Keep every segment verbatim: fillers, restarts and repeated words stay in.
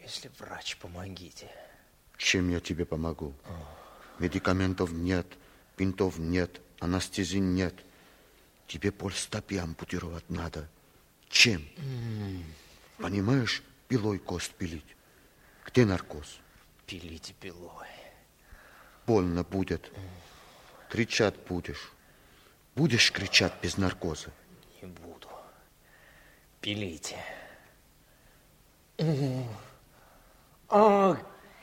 Если врач, помогите. Чем я тебе помогу? Медикаментов нет, бинтов нет, анестезии нет. Тебе полстопы ампутировать надо. Чем? Mm. Понимаешь, пилой кость пилить. Где наркоз? Пилите пилой. Больно будет. Mm. Кричать будешь. Будешь кричать без наркоза? Не буду. Пилите. Mm. А...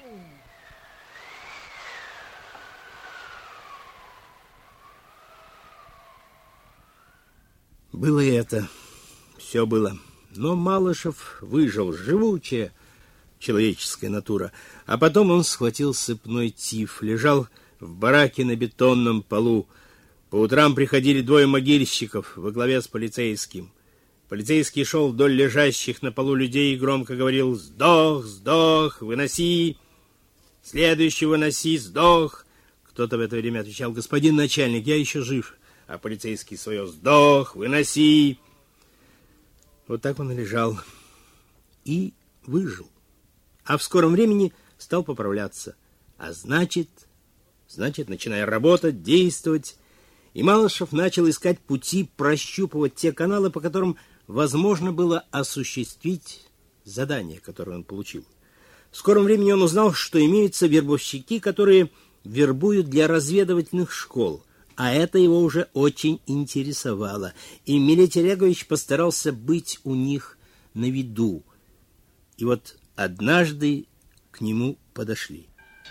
Было и это. Все было. Но Малышев выжил, живучая человеческая натура. А потом он схватил сыпной тиф, лежал в бараке на бетонном полу. По утрам приходили двое могильщиков во главе с полицейским. Полицейский шел вдоль лежащих на полу людей и громко говорил: «Сдох, сдох, выноси! Следующий выноси, сдох!» Кто-то в это время отвечал: «Господин начальник, я еще жив». А полицейский свое: «Сдох, выноси!» Вот так он и лежал и выжил. А в скором времени стал поправляться. А значит, значит, начиная работать, действовать, и Малышев начал искать пути прощупывать те каналы, по которым возможно было осуществить задание, которое он получил. В скором времени он узнал, что имеются вербовщики, которые вербуют для разведывательных школ. А это его уже очень интересовало. И Милетий Олегович постарался быть у них на виду. И вот однажды к нему подошли.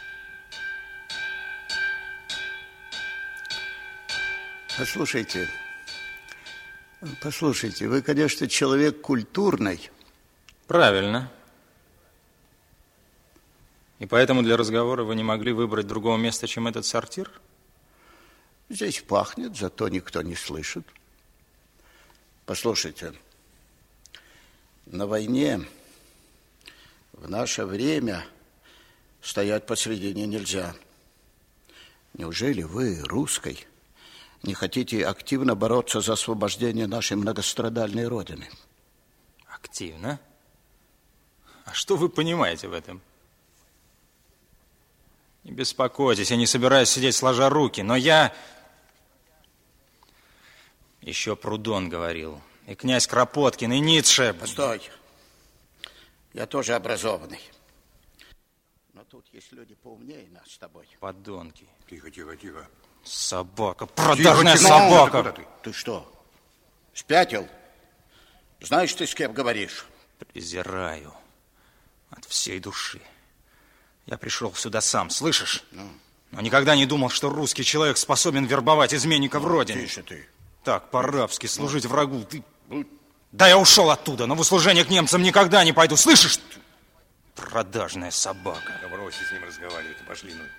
Послушайте, послушайте, вы, конечно, человек культурный. Правильно. И поэтому для разговора вы не могли выбрать другого места, чем этот сортир? Здесь пахнет, зато никто не слышит. Послушайте, на войне в наше время стоять посредине нельзя. Неужели вы, русской, не хотите активно бороться за освобождение нашей многострадальной Родины? Активно? А что вы понимаете в этом? Не беспокойтесь, я не собираюсь сидеть сложа руки, но я... Еще Прудон говорил, и князь Кропоткин, и Ницше. Постой, я тоже образованный. Но тут есть люди поумнее нас с тобой. Подонки. Тихо, тихо, тихо. Собака, продажная тихо, тихо. собака. Ну, ты? Ты что, спятил? Знаешь ты, с кем говоришь? Презираю от всей души. Я пришел сюда сам, слышишь? Ну. Но никогда не думал, что русский человек способен вербовать изменников ну, Родины. Тише ты. Так, по-рабски служить ну. врагу. Ты... Да я ушел оттуда, но в услужение к немцам никогда не пойду, слышишь? Продажная собака. Да брось с ним разговаривать, пошли, ну.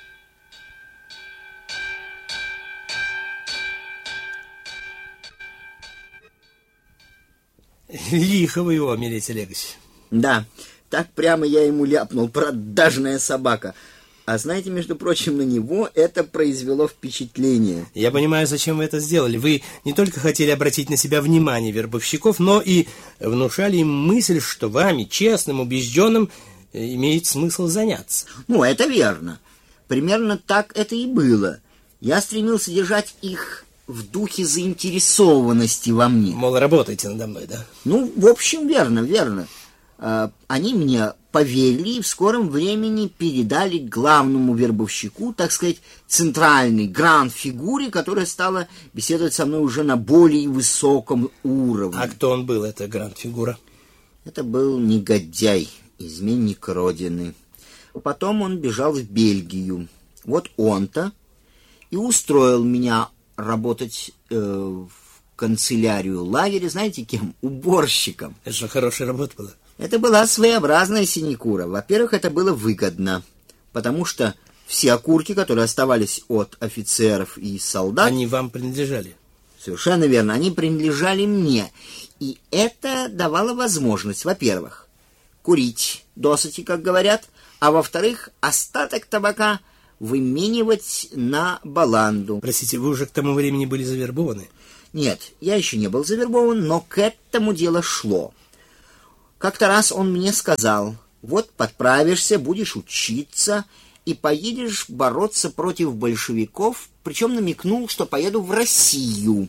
Лихо вы его, Милетий Олегович. Да, так прямо я ему ляпнул: продажная собака. А знаете, между прочим, на него это произвело впечатление. Я понимаю, зачем вы это сделали. Вы не только хотели обратить на себя внимание вербовщиков, но и внушали им мысль, что вами, честным, убежденным, имеет смысл заняться. Ну, это верно. Примерно так это и было. Я стремился держать их в духе заинтересованности во мне. Мол, работайте надо мной, да? Ну, в общем, верно, верно. Они мне поверили и в скором времени передали главному вербовщику, так сказать, центральной гранд-фигуре, которая стала беседовать со мной уже на более высоком уровне. А кто он был, эта гранд-фигура? Это был негодяй, изменник Родины. Потом он бежал в Бельгию. Вот он-то и устроил меня работать э, в канцелярию лагеря, знаете кем? Уборщиком. Это же хорошая работа была. Это была своеобразная синекура. Во-первых, это было выгодно, потому что все окурки, которые оставались от офицеров и солдат... Они вам принадлежали? Совершенно верно, они принадлежали мне. И это давало возможность, во-первых, курить досыти, как говорят, а во-вторых, остаток табака выменивать на баланду. Простите, вы уже к тому времени были завербованы? Нет, я еще не был завербован, но к этому дело шло. Как-то раз он мне сказал: Вот подправишься, будешь учиться и поедешь бороться против большевиков, причем намекнул, что поеду в Россию.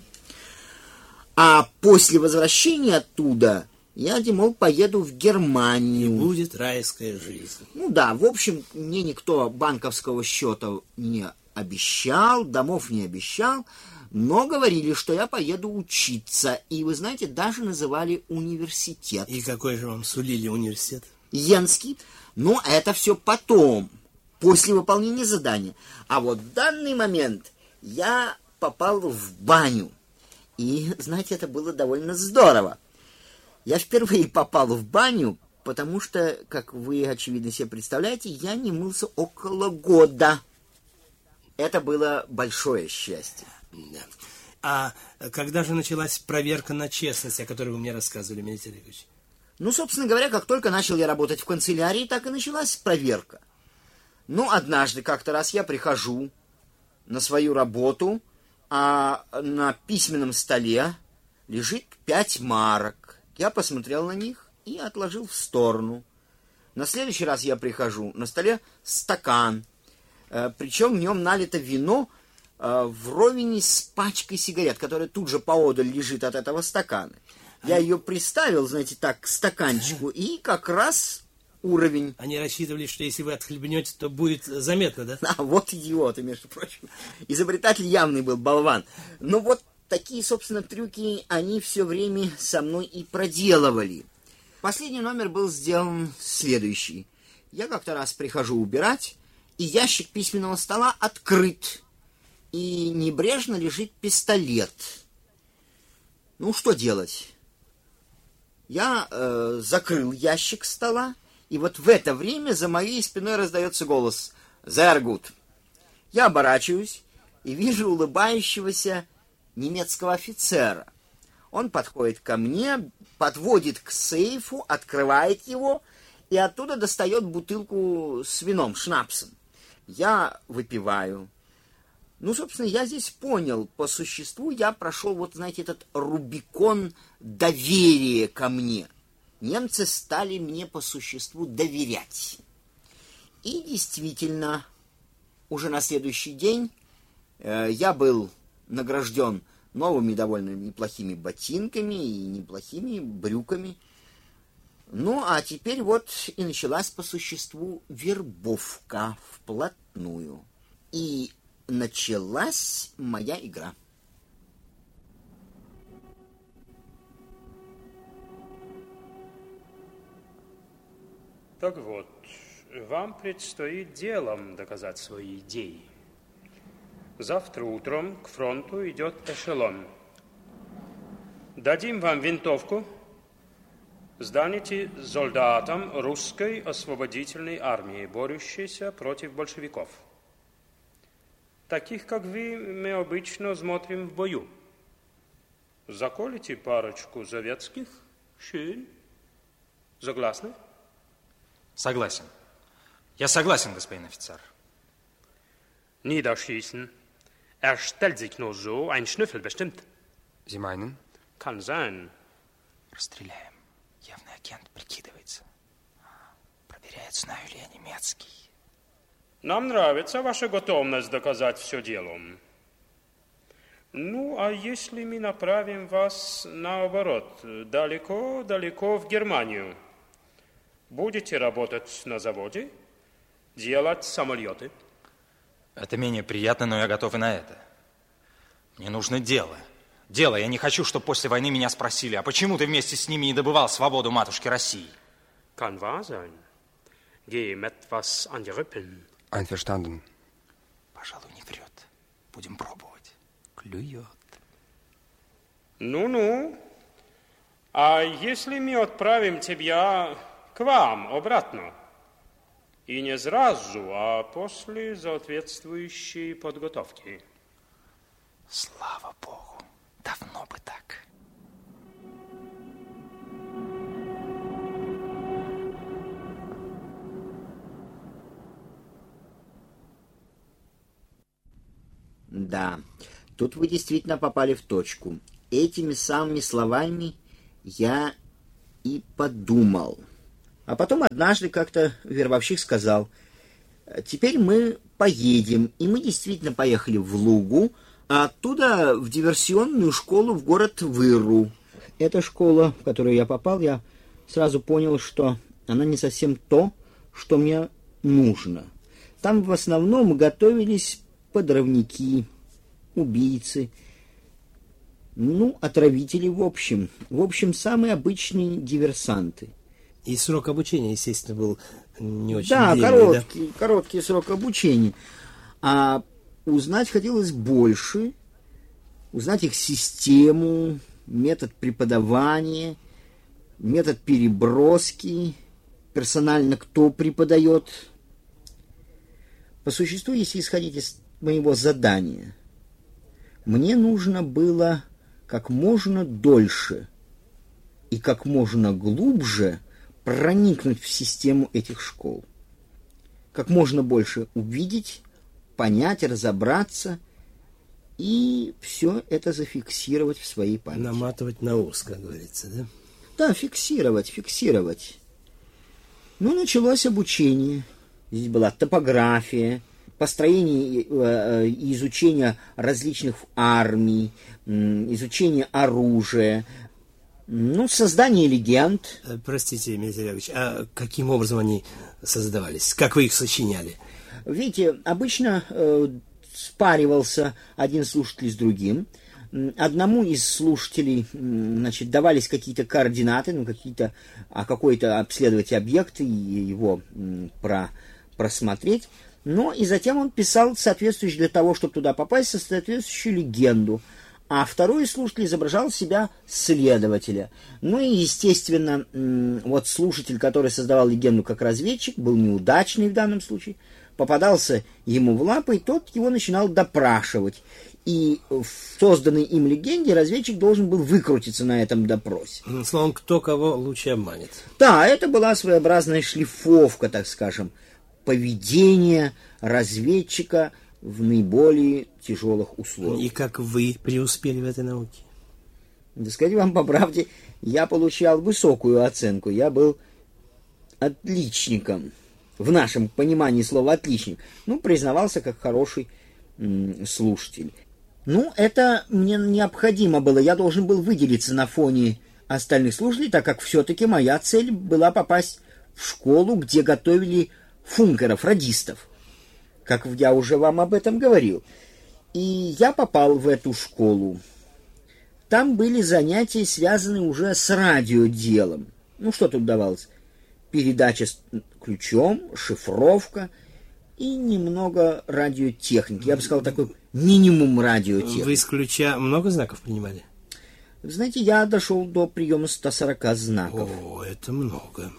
А после возвращения оттуда я, мол, поеду в Германию. И будет райская жизнь. Ну да, в общем, мне никто банковского счета не обещал, домов не обещал, но говорили, что я поеду учиться. И, вы знаете, даже называли университет. И какой же вам сулили университет? Йенский. Но это все потом, после выполнения задания. А вот в данный момент я попал в баню. И, знаете, это было довольно здорово. Я впервые попал в баню, потому что, как вы, очевидно, себе представляете, я не мылся около года. Это было большое счастье. Да. А когда же началась проверка на честность, о которой вы мне рассказывали, Мелитей Олегович? Ну, собственно говоря, как только начал я работать в канцелярии, так и началась проверка. Ну, однажды, как-то раз я прихожу на свою работу, а на письменном столе лежит пять марок. Я посмотрел на них и отложил в сторону. На следующий раз я прихожу, на столе стакан, причем в нем налито вино вровень с пачкой сигарет, которая тут же поодаль лежит от этого стакана. Я ее приставил, знаете, так, к стаканчику, и как раз уровень. Они рассчитывали, что если вы отхлебнете, то будет заметно, да? А вот идиоты, между прочим. Изобретатель явный был болван. Но вот такие, собственно, трюки они все время со мной и проделывали. Последний номер был сделан следующий. Я как-то раз прихожу убирать, и ящик письменного стола открыт, и небрежно лежит пистолет. Ну, что делать? Я э, закрыл ящик стола, и вот в это время за моей спиной раздается голос «Sehr gut». Я оборачиваюсь и вижу улыбающегося немецкого офицера. Он подходит ко мне, подводит к сейфу, открывает его и оттуда достает бутылку с вином, шнапсом. Я выпиваю. Ну, собственно, я здесь понял, по существу я прошел, вот, знаете, этот Рубикон доверия ко мне. Немцы стали мне по существу доверять. И действительно, уже на следующий день э, я был награжден новыми довольно неплохими ботинками и неплохими брюками. Ну, а теперь вот и началась по существу вербовка вплотную. И началась моя игра. Так вот, вам предстоит делом доказать свои идеи. Завтра утром к фронту идет эшелон. Дадим вам винтовку, станете солдатом русской освободительной армии, борющейся против большевиков. Таких, как вы, мы обычно смотрим в бою. Заколите парочку советских, schön. Согласны? Согласен. Я согласен, господин офицер. Niederschießen. Er stellt sich nur so, ein Schnüffel bestimmt. Sie meinen? Kann sein. Расстреляем. Явный агент прикидывается. Проверяет, знаю ли я немецкий. Нам нравится ваша готовность доказать все делом. Ну, а если мы направим вас наоборот, далеко-далеко в Германию? Будете работать на заводе, делать самолеты? Это менее приятно, но я готов и на это. Мне нужно дело. Дело. Я не хочу, чтобы после войны меня спросили, а почему ты вместе с ними не добывал свободу матушки России? Kann wahr sein. Geh ihm etwas an die Rippen. Einverstanden. Пожалуй, не врет. Будем пробовать. Клюет. Ну-ну. А если мы отправим тебя к вам обратно? И не сразу, а после соответствующей подготовки. Слава Богу. Давно бы так. Да, тут вы действительно попали в точку. Этими самыми словами я и подумал. А потом однажды как-то вербовщик сказал: теперь мы поедем. И мы действительно поехали в Лугу, а оттуда в диверсионную школу в город Выру. Эта школа, в которую я попал, я сразу понял, что она не совсем то, что мне нужно. Там в основном готовились подрывники, убийцы, ну, отравители в общем. В общем, самые обычные диверсанты. И срок обучения, естественно, был не очень да, длинный, короткий, да? короткий срок обучения. А узнать хотелось больше, узнать их систему, метод преподавания, метод переброски, персонально кто преподает. По существу, если исходить из моего задания, мне нужно было как можно дольше и как можно глубже проникнуть в систему этих школ. Как можно больше увидеть, понять, разобраться и все это зафиксировать в своей памяти. Наматывать на ус, как говорится, да? Да, фиксировать, фиксировать. Ну, началось обучение. Здесь была топография, построение и изучение различных армий, изучение оружия, ну, создание легенд. Простите, Дмитрий Олегович, а каким образом они создавались? Как вы их сочиняли? Видите, обычно э, спаривался один слушатель с другим. Одному из слушателей, значит, давались какие-то координаты, ну, какие-то, а какой-то обследовать объект и его про, просмотреть. Ну, и затем он писал соответствующую для того, чтобы туда попасть, соответствующую легенду. А второй слушатель изображал себя следователя. Ну и, естественно, вот слушатель, который создавал легенду как разведчик, был неудачный в данном случае, попадался ему в лапы, и тот его начинал допрашивать. И в созданной им легенде разведчик должен был выкрутиться на этом допросе. Словом, кто кого лучше обманет. Да, это была своеобразная шлифовка, так скажем, поведения разведчика в наиболее тяжелых условиях. И как вы преуспели в этой науке? Да сказать вам по правде, я получал высокую оценку. Я был отличником. В нашем понимании слова «отличник». Ну, признавался как хороший м- слушатель. Ну, это мне необходимо было. Я должен был выделиться на фоне остальных слушателей, так как все-таки моя цель была попасть в школу, где готовили функеров, радистов. Как я уже вам об этом говорил. И я попал в эту школу. Там были занятия, связанные уже с радиоделом. Ну, что тут давалось? Передача с ключом, шифровка и немного радиотехники. Я бы сказал, такой минимум радиотехники. Вы с ключа много знаков принимали? Знаете, я дошел до приема ста сорока знаков. О, это много.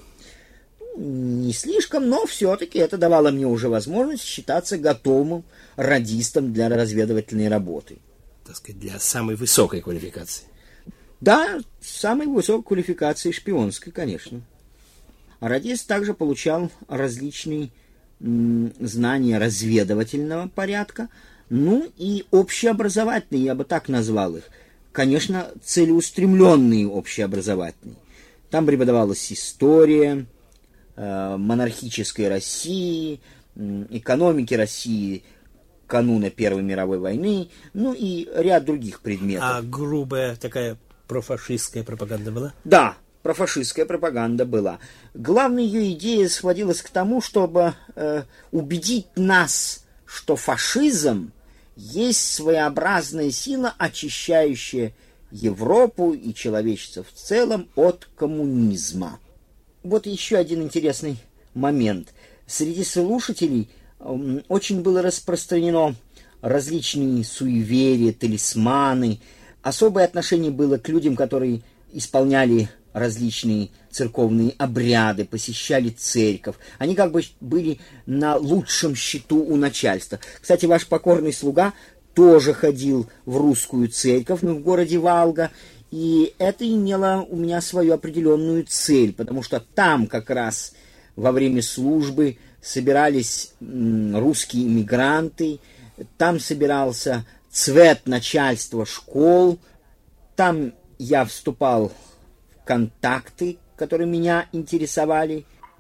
Не слишком, но все-таки это давало мне уже возможность считаться готовым радистом для разведывательной работы. Так сказать, для самой высокой квалификации. Да, самой высокой квалификации шпионской, конечно. Радист также получал различные м, знания разведывательного порядка, ну и общеобразовательные, я бы так назвал их. Конечно, целеустремленные общеобразовательные. Там преподавалась история э, монархической России, э, экономики России кануна Первой мировой войны, ну и ряд других предметов. А грубая такая профашистская пропаганда была? Да, профашистская пропаганда была. Главная ее идея сводилась к тому, чтобы э, убедить нас, что фашизм есть своеобразная сила, очищающая Европу и человечество в целом от коммунизма. Вот еще один интересный момент. Среди слушателей э, очень было распространено различные суеверия, талисманы. Особое отношение было к людям, которые исполняли различные церковные обряды, посещали церковь. Они как бы были на лучшем счету у начальства. Кстати, ваш покорный слуга тоже ходил в русскую церковь, ну, в городе Валга, и это имело у меня свою определенную цель, потому что там как раз во время службы собирались м, русские иммигранты, там собирался цвет начальства школ, там я вступал в контакты, которые меня интересовали.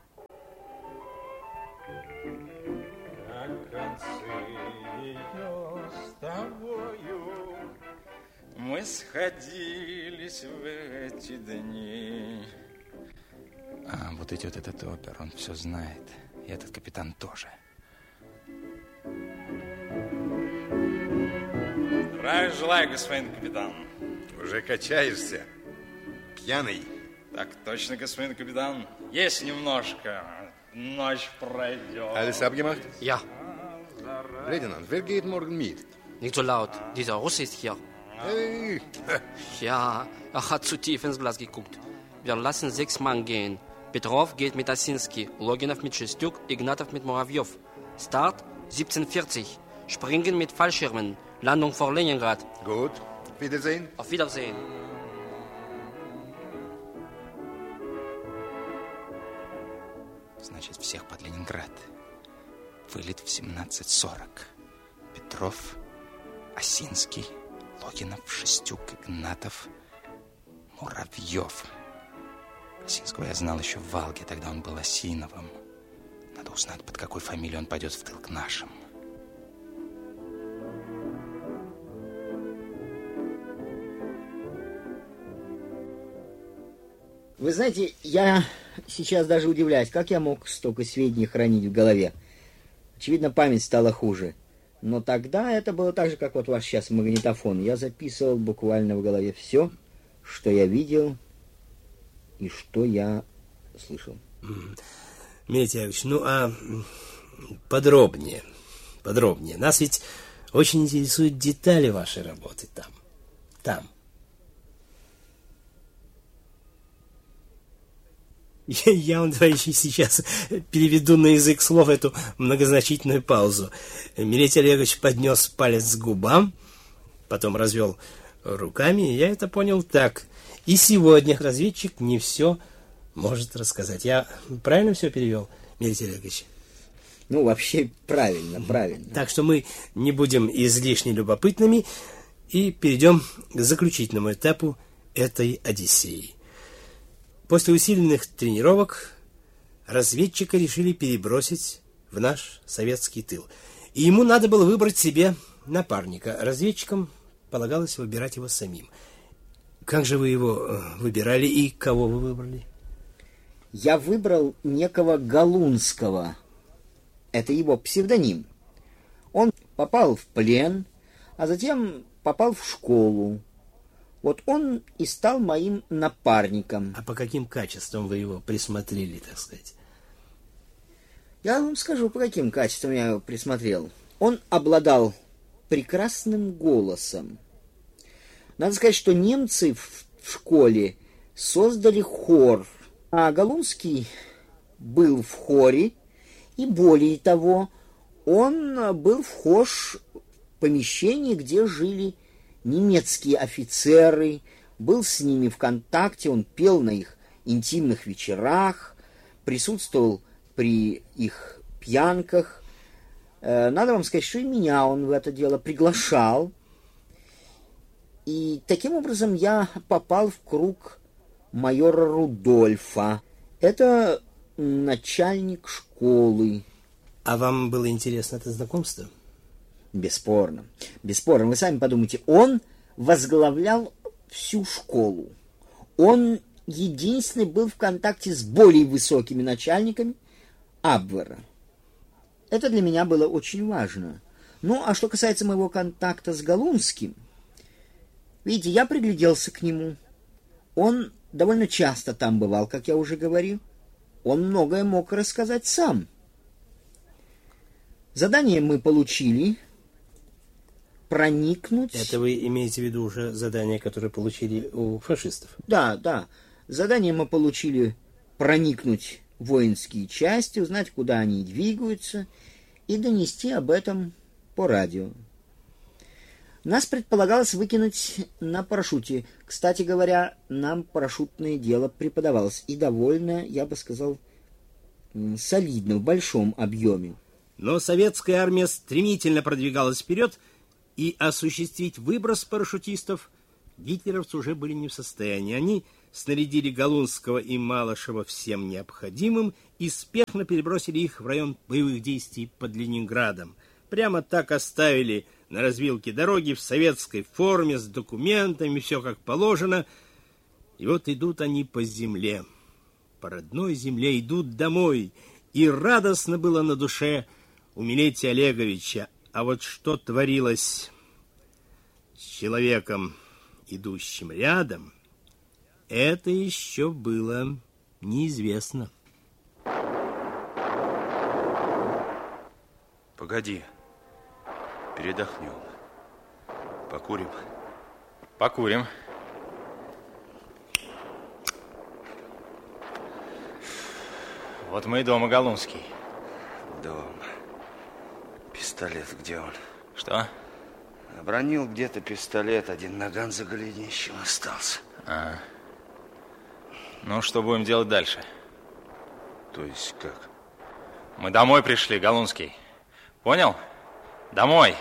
мы сходились в эти дни. А, вот идет этот опер, он все знает. И этот капитан тоже. Здравия желаю, господин капитан. Уже качаешься? Пьяный? Так точно, господин капитан. Есть немножко. Ночь пройдет. Alles abgemacht? Ja. Leutnant, wer geht morgen mit? Nicht so laut. Dieser Russe ist hier. Hey. Ja, er hat zu tief ins Glas geguckt. Wir lassen sechs Mann gehen. Petrov geht mit Asinski, Loginov mit Schestюк, Ignatov mit Muravjov. Start siebzehn Uhr vierzig. Springen mit Fallschirmen. Landung vor Leningrad. Gut. Wiedersehen. Auf Wiedersehen. Значит, всех под Ленинград. Вылет в семнадцать сорок. Петров, Осинский, Логинов, Шестюк, Игнатов, Муравьев. Осинского я знал еще в Валге, тогда он был Осиновым. Надо узнать, под какой фамилией он пойдет в тыл к нашим. Вы знаете, я сейчас даже удивляюсь, как я мог столько сведений хранить в голове. Очевидно, память стала хуже. Но тогда это было так же, как вот ваш сейчас магнитофон. Я записывал буквально в голове все, что я видел и что я слышал. Дмитрий Яковлевич, ну а подробнее, подробнее. Нас ведь очень интересуют детали вашей работы там, там. Я, я вам, товарищи, сейчас переведу на язык слов эту многозначительную паузу. Милетий Олегович поднес палец к губам, потом развел руками, и я это понял так. И сегодня разведчик не все может рассказать. Я правильно все перевел, Милетий Олегович? Ну, вообще, правильно, правильно. Так что мы не будем излишне любопытными и перейдем к заключительному этапу этой Одиссеи. После усиленных тренировок разведчика решили перебросить в наш советский тыл. И ему надо было выбрать себе напарника. Разведчикам полагалось выбирать его самим. Как же вы его выбирали и кого вы выбрали? Я выбрал некого Галунского. Это его псевдоним. Он попал в плен, а затем попал в школу. Вот он и стал моим напарником. А по каким качествам вы его присмотрели, так сказать? Я вам скажу, по каким качествам я его присмотрел. Он обладал прекрасным голосом. Надо сказать, что немцы в школе создали хор, а Галунский был в хоре, и более того, он был вхож в помещение, где жили немецкие офицеры, был с ними в контакте, он пел на их интимных вечерах, присутствовал при их пьянках. Надо вам сказать, что и меня он в это дело приглашал. И таким образом я попал в круг майора Рудольфа. Это начальник школы. А вам было интересно это знакомство? Бесспорно. Бесспорно. Вы сами подумайте, он возглавлял всю школу. Он единственный был в контакте с более высокими начальниками Абвера. Это для меня было очень важно. Ну, а что касается моего контакта с Галунским, видите, я пригляделся к нему. Он довольно часто там бывал, как я уже говорил. Он многое мог рассказать сам. Задание мы получили проникнуть... Это вы имеете в виду уже задание, которое получили у фашистов? Да, да. Задание мы получили проникнуть в воинские части, узнать, куда они двигаются, и донести об этом по радио. Нас предполагалось выкинуть на парашюте. Кстати говоря, нам парашютное дело преподавалось. И довольно, я бы сказал, солидно, в большом объеме. Но советская армия стремительно продвигалась вперед, и осуществить выброс парашютистов гитлеровцы уже были не в состоянии. Они снарядили Галунского и Малышева всем необходимым и спешно перебросили их в район боевых действий под Ленинградом. Прямо так оставили на развилке дороги в советской форме, с документами, все как положено. И вот идут они по земле, по родной земле, идут домой. И радостно было на душе у Милетия Олеговича. А вот что творилось с человеком, идущим рядом, это еще было неизвестно. Погоди, передохнем. Покурим? Покурим. Вот мы и дома, Галунский. Дом. Пистолет где он? Что? Обронил где-то пистолет, один наган за голенищем остался. А. Ну, что будем делать дальше? То есть как? Мы домой пришли, Галунский. Понял? Домой.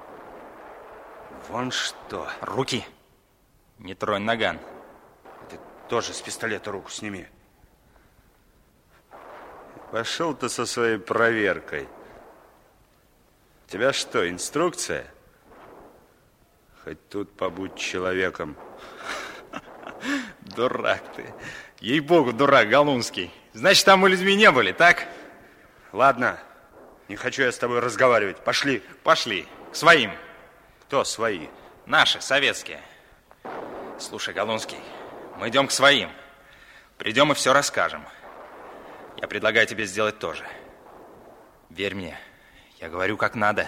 Вон что. Руки. Не тронь наган. Ты тоже с пистолета руку сними. Пошел ты со своей проверкой. У тебя что, инструкция? Хоть тут побудь человеком. Дурак ты. Ей-богу, дурак, Галунский. Значит, там мы людьми не были, так? Ладно, не хочу я с тобой разговаривать. Пошли. Пошли. К своим. Кто свои? Наши, советские. Слушай, Галунский, мы идем к своим. Придем и все расскажем. Я предлагаю тебе сделать то же. Верь мне, я говорю как надо.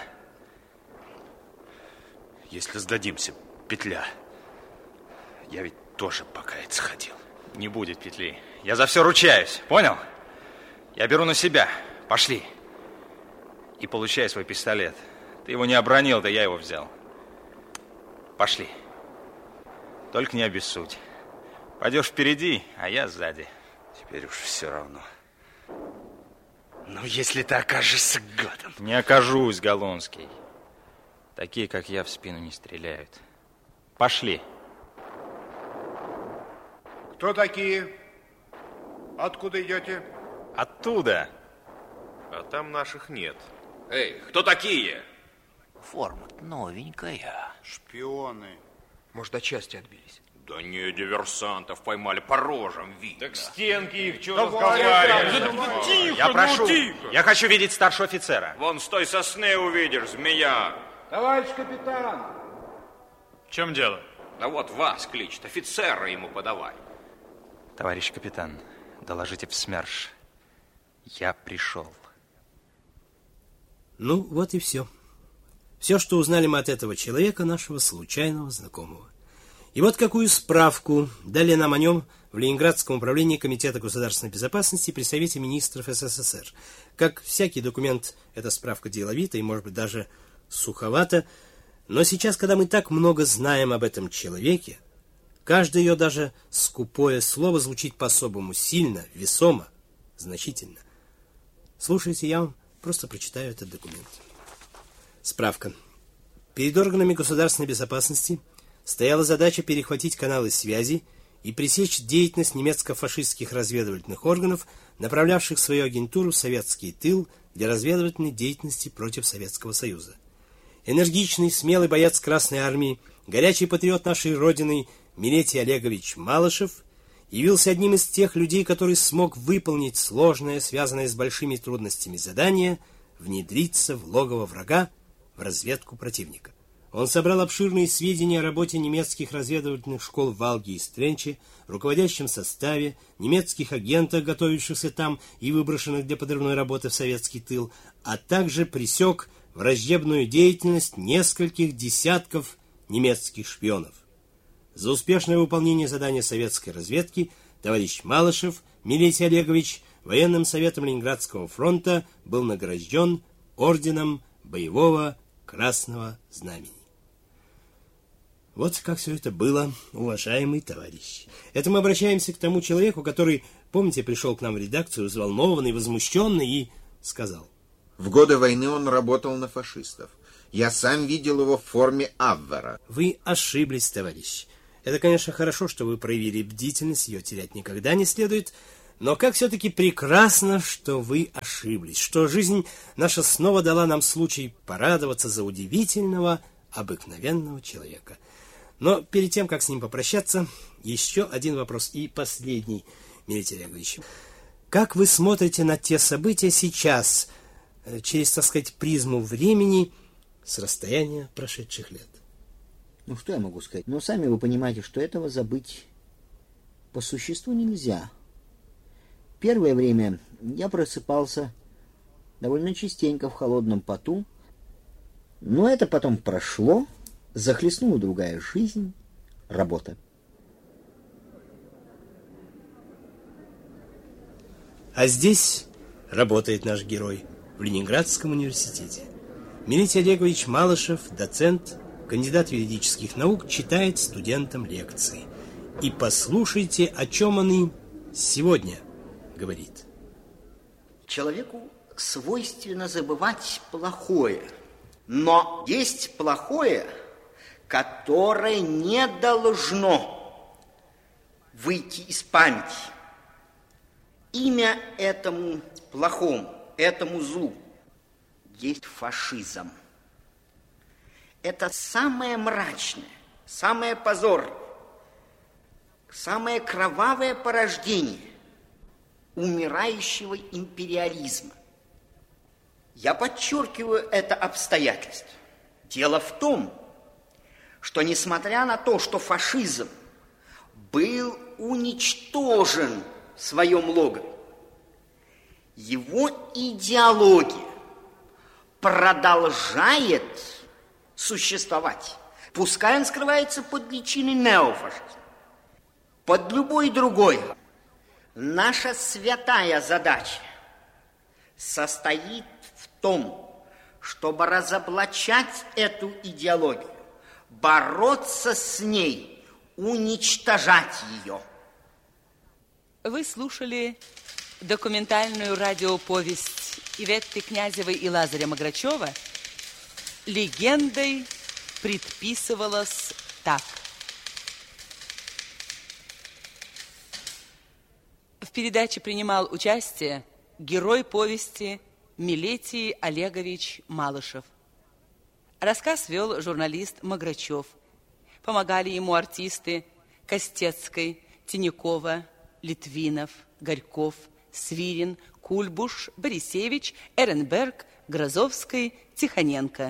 Если сдадимся, петля. Я ведь тоже покаяться хотел. Не будет петли. Я за все ручаюсь, понял? Я беру на себя. Пошли. И получай свой пистолет. Ты его не обронил, да я его взял. Пошли. Только не обессудь. Пойдешь впереди, а я сзади. Теперь уж все равно. Ну, если ты окажешься гадом. Не окажусь, Галунский. Такие, как я, в спину не стреляют. Пошли. Кто такие? Откуда идете? Оттуда. А там наших нет. Эй, кто такие? Форма новенькая. Шпионы. Может, от части отбились? Да не, диверсантов поймали по рожам, видно. Так стенки их, что разговаривают? Тихо, я прошу, ну, тихо. Я хочу видеть старшего офицера. Вон с той сосны увидишь, змея. Товарищ капитан. В чем дело? Да вот вас кличет, офицера ему подавай. Товарищ капитан, доложите в СМЕРШ. Я пришел. Ну, вот и все. Все, что узнали мы от этого человека, нашего случайного знакомого. И вот какую справку дали нам о нем в Ленинградском управлении Комитета государственной безопасности при Совете министров СССР. Как всякий документ, эта справка деловита и, может быть, даже суховата. Но сейчас, когда мы так много знаем об этом человеке, каждое ее даже скупое слово звучит по-особому сильно, весомо, значительно. Слушайте, я вам просто прочитаю этот документ. Справка. Перед органами государственной безопасности стояла задача перехватить каналы связи и пресечь деятельность немецко-фашистских разведывательных органов, направлявших свою агентуру в советский тыл для разведывательной деятельности против Советского Союза. Энергичный, смелый боец Красной Армии, горячий патриот нашей Родины Милетий Олегович Малышев явился одним из тех людей, который смог выполнить сложное, связанное с большими трудностями задание, внедриться в логово врага, в разведку противника. Он собрал обширные сведения о работе немецких разведывательных школ в Валге и Стренче, руководящем составе, немецких агентах, готовившихся там и выброшенных для подрывной работы в советский тыл, а также пресек враждебную деятельность нескольких десятков немецких шпионов. За успешное выполнение задания советской разведки товарищ Малышев Милетий Олегович военным советом Ленинградского фронта был награжден орденом Боевого Красного Знамени. Вот как все это было, уважаемый товарищ. Это мы обращаемся к тому человеку, который, помните, пришел к нам в редакцию, взволнованный, возмущенный и сказал. В годы войны он работал на фашистов. Я сам видел его в форме Абвера. Вы ошиблись, товарищ. Это, конечно, хорошо, что вы проявили бдительность, ее терять никогда не следует. Но как все-таки прекрасно, что вы ошиблись, что жизнь наша снова дала нам случай порадоваться за удивительного обыкновенного человека. Но перед тем, как с ним попрощаться, еще один вопрос и последний, Милетий Олегович. Как вы смотрите на те события сейчас, через, так сказать, призму времени с расстояния прошедших лет? Ну, что я могу сказать? Ну, сами вы понимаете, что этого забыть по существу нельзя. Первое время я просыпался довольно частенько в холодном поту, но это потом прошло, захлестнула другая жизнь, работа. А здесь работает наш герой в Ленинградском университете. Милетий Олегович Малышев, доцент, кандидат юридических наук, читает студентам лекции. И послушайте, о чем он и сегодня говорит. Человеку свойственно забывать плохое, но есть плохое, которое не должно выйти из памяти. Имя этому плохому, этому злу есть фашизм. Это самое мрачное, самое позорное, самое кровавое порождение умирающего империализма. Я подчеркиваю это обстоятельство. Дело в том, что несмотря на то, что фашизм был уничтожен в своем логове, его идеология продолжает существовать. Пускай он скрывается под личиной неофашизма, под любой другой. Наша святая задача состоит в том, чтобы разоблачать эту идеологию, бороться с ней, уничтожать ее. Вы слушали документальную радиоповесть Иветты Князевой и Лазаря Маграчева «Легендой предписывалось так». В передаче принимал участие герой повести Милетий Олегович Малышев. Рассказ вел журналист Маграчев. Помогали ему артисты Костецкой, Тинякова, Литвинов, Горьков, Свирин, Кульбуш, Борисевич, Эренберг, Грозовский, Тихоненко.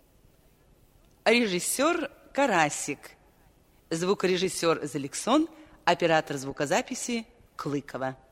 Режиссер Карасик, звукорежиссер Заликсон, оператор звукозаписи Клыкова.